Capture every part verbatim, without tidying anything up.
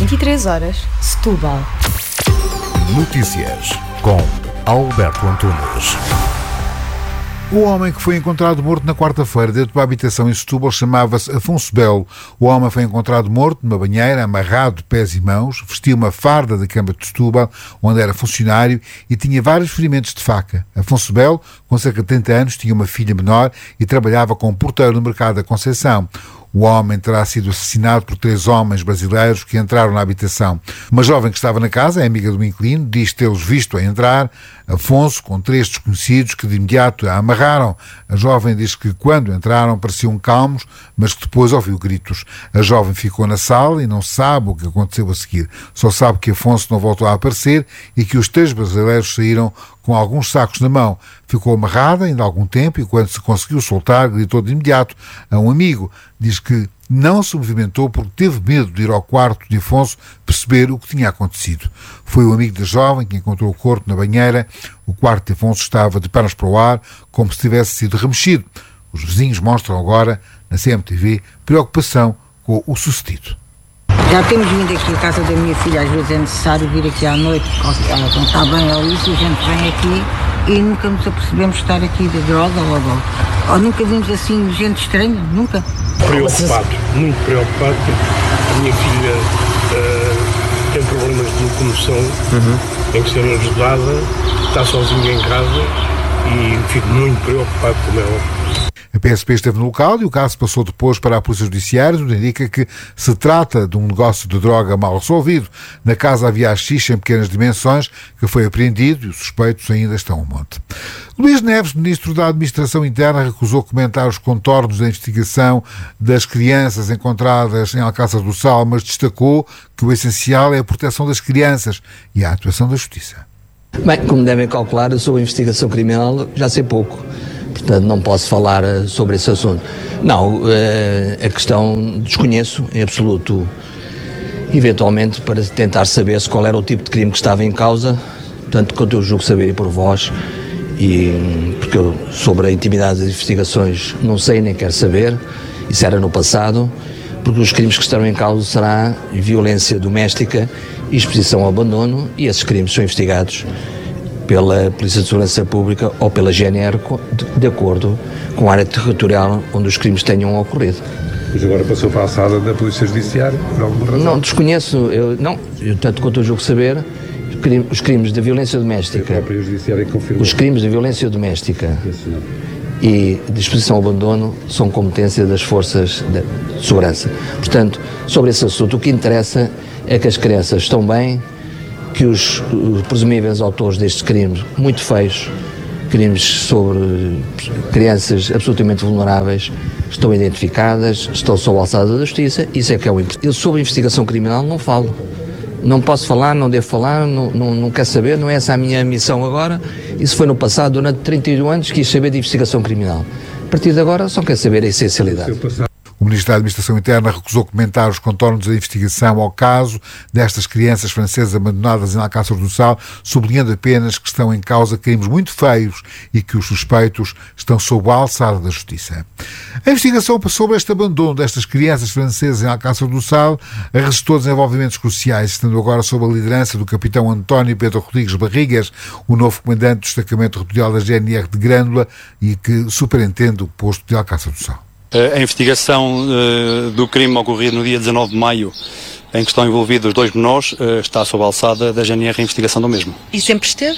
vinte e três horas, Setúbal. Notícias com Alberto Antunes. O homem que foi encontrado morto na quarta-feira dentro de uma habitação em Setúbal chamava-se Afonso Belo. O homem foi encontrado morto numa banheira, amarrado de pés e mãos, vestia uma farda da Câmara de Setúbal, onde era funcionário, e tinha vários ferimentos de faca. Afonso Belo, com cerca de trinta anos, tinha uma filha menor e trabalhava como porteiro no mercado da Conceição. O homem terá sido assassinado por três homens brasileiros que entraram na habitação. Uma jovem que estava na casa, é amiga do inquilino, diz tê-los visto a entrar. Afonso, com três desconhecidos que de imediato a amarraram. A jovem diz que quando entraram pareciam calmos, mas que depois ouviu gritos. A jovem ficou na sala e não sabe o que aconteceu a seguir. Só sabe que Afonso não voltou a aparecer e que os três brasileiros saíram com alguns sacos na mão. Ficou amarrada ainda há algum tempo e quando se conseguiu soltar, gritou de imediato a um amigo. Diz que não se movimentou porque teve medo de ir ao quarto de Afonso perceber o que tinha acontecido. Foi o amigo da jovem que encontrou o corpo na banheira. O quarto de Afonso estava de pernas para o ar, como se tivesse sido remexido. Os vizinhos mostram agora, na C M T V, preocupação com o sucedido. Já temos vindo aqui à casa da minha filha, às vezes é necessário vir aqui à noite, porque ela não está bem ou isso, e a gente vem aqui e nunca nos apercebemos de estar aqui de droga ou, ou, ou nunca vimos assim gente estranha, nunca. Preocupado, muito preocupado, porque a minha filha uh, tem problemas de locomoção, uhum. Tem que ser ajudada, está sozinha em casa e fico muito preocupado com ela. A P S P esteve no local e o caso passou depois para a Polícia Judiciária, onde indica que se trata de um negócio de droga mal resolvido. Na casa havia haxixe em pequenas dimensões, que foi apreendido e os suspeitos ainda estão ao monte. Luís Neves, ministro da Administração Interna, recusou comentar os contornos da investigação das crianças encontradas em Alcácer do Sal, mas destacou que o essencial é a proteção das crianças e a atuação da Justiça. Bem, como devem calcular, sobre a investigação criminal já sei pouco. Portanto, não posso falar sobre esse assunto. Não, a questão desconheço em absoluto, eventualmente para tentar saber se qual era o tipo de crime que estava em causa, portanto, quanto eu julgo saber por vós, e, porque eu sobre a intimidade das investigações não sei nem quero saber, isso era no passado, porque os crimes que estarão em causa será violência doméstica e exposição ao abandono, e esses crimes são investigados pela Polícia de Segurança Pública ou pela G N R, de acordo com a área territorial onde os crimes tenham ocorrido. Mas agora passou para a sala da Polícia Judiciária, por alguma razão? Não, desconheço, eu, não, eu, tanto quanto eu julgo saber, os crimes de violência doméstica, os crimes de violência doméstica e de exposição ao abandono são competência das forças de segurança. Portanto, sobre esse assunto, o que interessa é que as crianças estão bem, que os, os presumíveis autores destes crimes, muito feios, crimes sobre crianças absolutamente vulneráveis, estão identificadas, estão sob a alçada da Justiça, isso é que é o importante. Eu sobre a investigação criminal não falo, não posso falar, não devo falar, não, não, não quero saber, não é essa a minha missão agora, isso foi no passado, durante trinta e um anos quis saber de investigação criminal. A partir de agora só quero saber a essencialidade. O Ministro da Administração Interna recusou comentar os contornos da investigação ao caso destas crianças francesas abandonadas em Alcácer do Sal, sublinhando apenas que estão em causa crimes muito feios e que os suspeitos estão sob a alçada da Justiça. A investigação sobre este abandono destas crianças francesas em Alcácer do Sal arrestou desenvolvimentos cruciais, estando agora sob a liderança do capitão António Pedro Rodrigues Barrigas, o novo comandante do destacamento territorial da G N R de Grândola e que superintende o posto de Alcácer do Sal. A investigação uh, do crime ocorrido no dia dezanove de maio, em que estão envolvidos dois menores, uh, está sob a alçada da G N R a investigação do mesmo. E sempre esteve?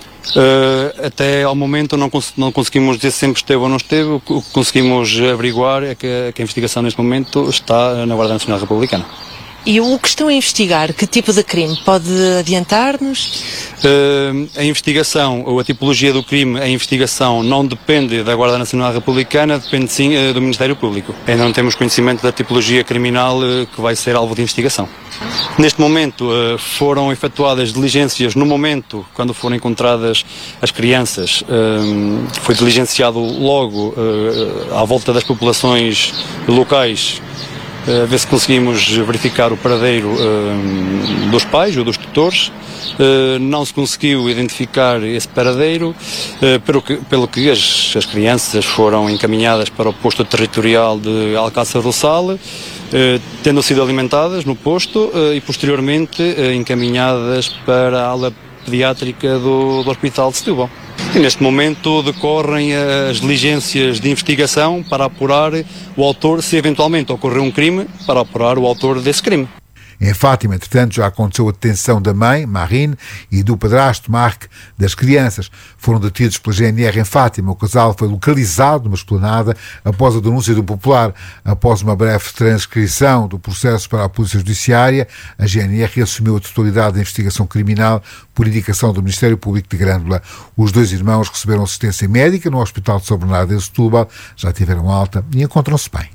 Uh, até ao momento não, cons- não conseguimos dizer se sempre esteve ou não esteve. O que conseguimos averiguar é que, que a investigação neste momento está na Guarda Nacional Republicana. E o que estão a investigar, que tipo de crime? Pode adiantar-nos? Uh, a investigação, ou a tipologia do crime, a investigação não depende da Guarda Nacional Republicana, depende sim uh, do Ministério Público. Ainda não temos conhecimento da tipologia criminal uh, que vai ser alvo de investigação. Neste momento uh, foram efetuadas diligências, no momento, quando foram encontradas as crianças, uh, foi diligenciado logo uh, à volta das populações locais, a ver se conseguimos verificar o paradeiro uh, dos pais ou dos tutores. Uh, não se conseguiu identificar esse paradeiro, uh, pelo que, pelo que as, as crianças foram encaminhadas para o posto territorial de Alcácer do Sal, tendo sido alimentadas no posto e posteriormente encaminhadas para a ala pediátrica do, do Hospital de Setúbal. E neste momento decorrem as diligências de investigação para apurar o autor, se eventualmente ocorreu um crime, para apurar o autor desse crime. Em Fátima, entretanto, já aconteceu a detenção da mãe, Marine, e do padrasto, Marc, das crianças. Foram detidos pela G N R em Fátima. O casal foi localizado numa esplanada após a denúncia de um popular. Após uma breve transcrição do processo para a Polícia Judiciária, a G N R assumiu a totalidade da investigação criminal por indicação do Ministério Público de Grândola. Os dois irmãos receberam assistência médica no Hospital de São Bernardo em Setúbal, já tiveram alta e encontram-se bem.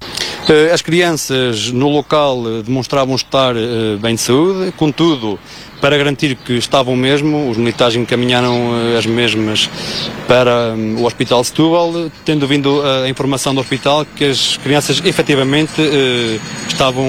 As crianças no local demonstravam estar bem de saúde, contudo, para garantir que estavam mesmo, os militares encaminharam as mesmas para o Hospital de Setúbal, tendo vindo a informação do hospital que as crianças efetivamente estavam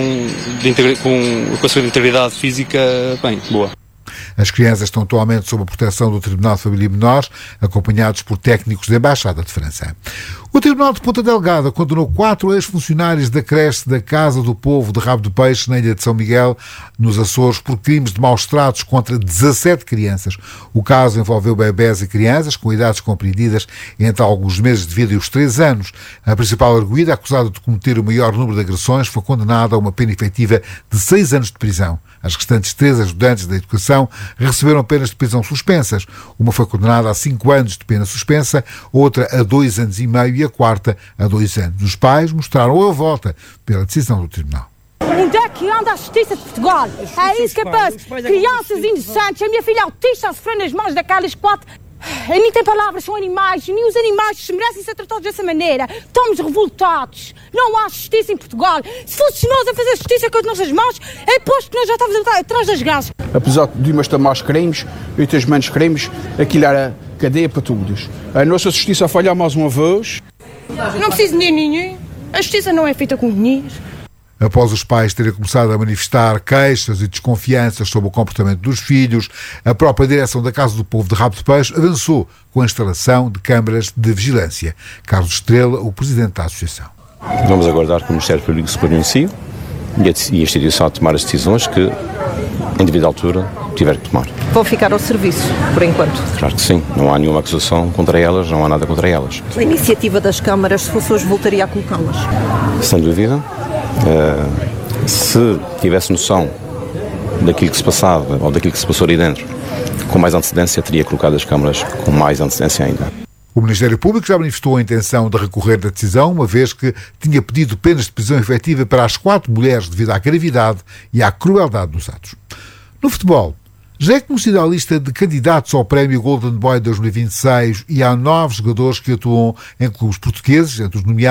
de com, com a sua integridade física bem, boa. As crianças estão atualmente sob a proteção do Tribunal de Família e Menores, acompanhados por técnicos da Embaixada de França. O Tribunal de Ponta Delgada condenou quatro ex-funcionários da creche da Casa do Povo de Rabo de Peixe, na Ilha de São Miguel, nos Açores, por crimes de maus-tratos contra dezassete crianças. O caso envolveu bebés e crianças com idades compreendidas entre alguns meses de vida e os três anos. A principal arguida, acusada de cometer o maior número de agressões, foi condenada a uma pena efetiva de seis anos de prisão. As restantes três ajudantes da educação receberam penas de prisão suspensas. Uma foi condenada a cinco anos de pena suspensa, outra a dois anos e meio e a quarta a dois anos. Os pais mostraram a volta pela decisão do Tribunal. Onde é que anda a Justiça de Portugal? É isso que é passa. Crianças inocentes, a minha filha autista a sofrer nas mãos daquelas quatro. Nem tem palavras, são animais, nem os animais merecem ser tratados dessa maneira. Estamos revoltados. Não há justiça em Portugal. Se fôssemos nós a fazer justiça com as nossas mãos, é posto que nós já estávamos atrás das grades. Apesar de umas ter mais crimes e outras menos crimes, aquilo era cadeia para todos. A nossa justiça a falhar mais uma vez. Não preciso de dinheiro nenhum. A justiça não é feita com dinheiro. Após os pais terem começado a manifestar queixas e desconfianças sobre o comportamento dos filhos, a própria direção da Casa do Povo de Rabo de Peixe avançou com a instalação de câmaras de vigilância. Carlos Estrela, o presidente da associação. Vamos aguardar que o Ministério Público se pronuncie e a instituição a tomar as decisões que, em devida altura, tiver que tomar. Vão ficar ao serviço, por enquanto? Claro que sim. Não há nenhuma acusação contra elas, não há nada contra elas. A iniciativa das câmaras, se fosse hoje, voltaria a colocá-las? Sem dúvida. Uh, se tivesse noção daquilo que se passava ou daquilo que se passou ali dentro com mais antecedência, teria colocado as câmaras com mais antecedência ainda. O Ministério Público já manifestou a intenção de recorrer da decisão, uma vez que tinha pedido penas de prisão efetiva para as quatro mulheres devido à gravidade e à crueldade dos atos. No futebol, já é conhecida a lista de candidatos ao prémio Golden Boy dois mil e vinte e seis e há nove jogadores que atuam em clubes portugueses, entre os nomeados